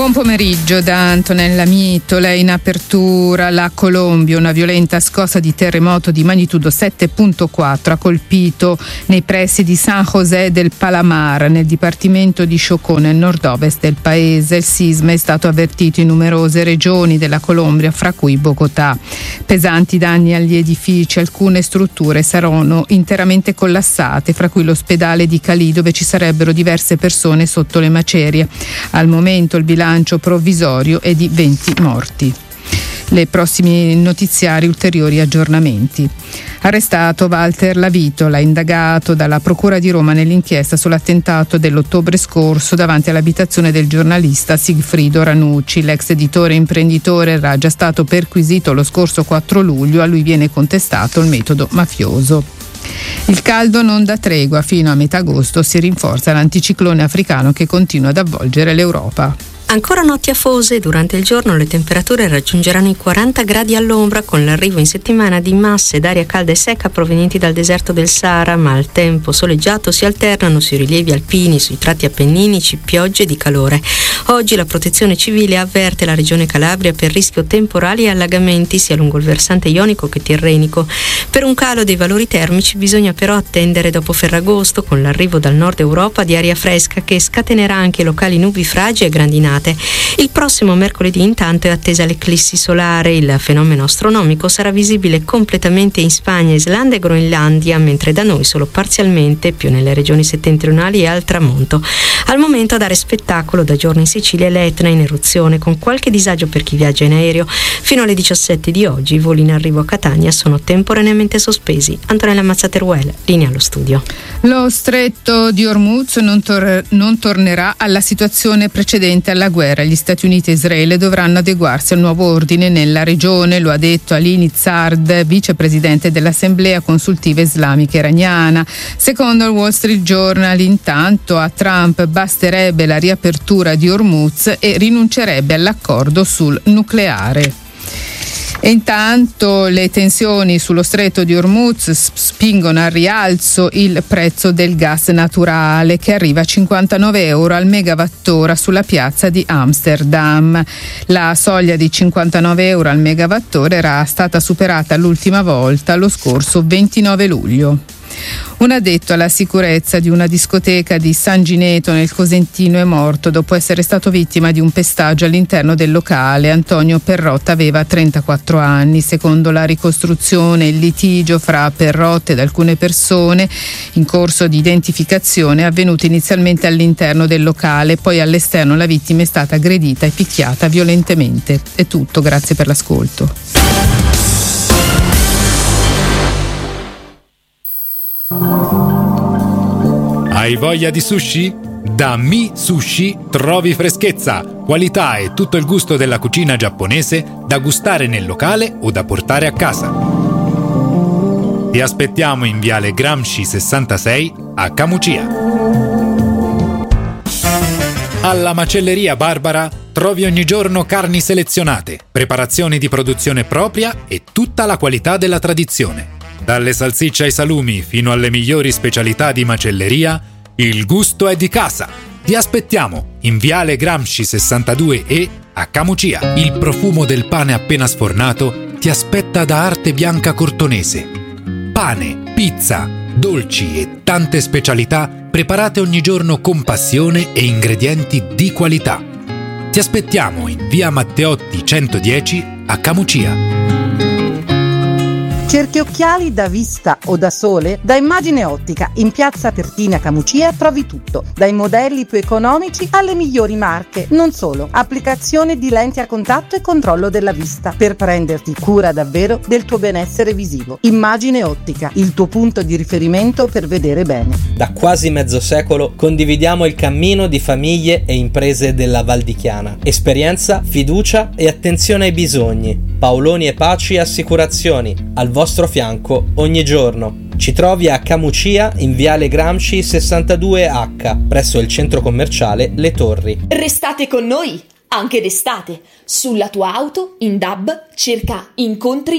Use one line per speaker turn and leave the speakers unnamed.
Buon pomeriggio da Antonella Mitola. In apertura la Colombia, una violenta scossa di terremoto di magnitudo 7.4 ha colpito nei pressi di San José del Palamar, nel dipartimento di Chocó, nel nord-ovest del paese. Il sisma è stato avvertito in numerose regioni della Colombia, fra cui Bogotà. Pesanti danni agli edifici, alcune strutture saranno interamente collassate, fra cui l'ospedale di Cali, dove ci sarebbero diverse persone sotto le macerie. Al momento il bilancio provvisorio è di 20 morti. Le prossimi notiziari, ulteriori aggiornamenti. Arrestato Walter Lavitola, indagato dalla Procura di Roma nell'inchiesta sull'attentato dell'ottobre scorso davanti all'abitazione del giornalista Sigfrido Ranucci. L'ex editore e imprenditore era già stato perquisito lo scorso 4 luglio, a lui viene contestato il metodo mafioso. Il caldo non dà tregua, fino a metà agosto si rinforza l'anticiclone africano che continua ad avvolgere l'Europa.
Ancora notti afose, durante il giorno le temperature raggiungeranno i 40 gradi all'ombra, con l'arrivo in settimana di masse d'aria calda e secca provenienti dal deserto del Sahara, ma al tempo soleggiato si alternano sui rilievi alpini, sui tratti appenninici, piogge di calore. Oggi la Protezione Civile avverte la regione Calabria per rischio temporali e allagamenti sia lungo il versante ionico che tirrenico. Per un calo dei valori termici bisogna però attendere dopo Ferragosto, con l'arrivo dal nord Europa di aria fresca che scatenerà anche locali nubifragi e grandinate. Il prossimo mercoledì intanto è attesa l'eclissi solare. Il fenomeno astronomico sarà visibile completamente in Spagna, Islanda e Groenlandia, mentre da noi solo parzialmente, più nelle regioni settentrionali e al tramonto. Al momento a dare spettacolo da giorno in Sicilia è l'Etna in eruzione, con qualche disagio per chi viaggia in aereo. Fino alle 17 di oggi i voli in arrivo a Catania sono temporaneamente sospesi. Antonella Mazzateruel, linea allo studio.
Lo stretto di Hormuz non tornerà alla situazione precedente alla guerra. Gli Stati Uniti e Israele dovranno adeguarsi al nuovo ordine nella regione, lo ha detto Ali Nizard, vicepresidente dell'Assemblea Consultiva Islamica Iraniana. Secondo il Wall Street Journal, intanto a Trump basterebbe la riapertura di Hormuz e rinuncerebbe all'accordo sul nucleare. E intanto le tensioni sullo stretto di Hormuz spingono al rialzo il prezzo del gas naturale, che arriva a 59 euro al megawattora sulla piazza di Amsterdam. La soglia di 59 euro al megawattora era stata superata l'ultima volta lo scorso 29 luglio. Un addetto alla sicurezza di una discoteca di San Gineto nel Cosentino è morto dopo essere stato vittima di un pestaggio all'interno del locale. Antonio Perrotta aveva 34 anni. Secondo la ricostruzione, il litigio fra Perrotta ed alcune persone in corso di identificazione è avvenuto inizialmente all'interno del locale, poi all'esterno la vittima è stata aggredita e picchiata violentemente. È tutto, grazie per l'ascolto.
Hai voglia di sushi? Da Mi Sushi trovi freschezza, qualità e tutto il gusto della cucina giapponese da gustare nel locale o da portare a casa. Ti aspettiamo in Viale Gramsci 66 a Camucia. Alla Macelleria Barbara trovi ogni giorno carni selezionate, preparazioni di produzione propria e tutta la qualità della tradizione. Dalle salsicce ai salumi fino alle migliori specialità di macelleria, il gusto è di casa. Ti aspettiamo in Viale Gramsci 62E a Camucia. Il profumo del pane appena sfornato ti aspetta da Arte Bianca Cortonese. Pane, pizza, dolci e tante specialità preparate ogni giorno con passione e ingredienti di qualità. Ti aspettiamo in Via Matteotti 110 a Camucia.
Cerchi occhiali da vista o da sole? Da Immagine Ottica, in piazza Pertina Camucia trovi tutto, dai modelli più economici alle migliori marche. Non solo, applicazione di lenti a contatto e controllo della vista, per prenderti cura davvero del tuo benessere visivo. Immagine Ottica, il tuo punto di riferimento per vedere bene.
Da quasi mezzo secolo condividiamo il cammino di famiglie e imprese della Val di Chiana. Esperienza, fiducia e attenzione ai bisogni. Paoloni e Paci Assicurazioni, al vostro fianco ogni giorno. Ci trovi a Camucia in Viale Gramsci 62H, presso il centro commerciale Le Torri.
Restate con noi, anche d'estate. Sulla tua auto, in DAB, cerca Incontri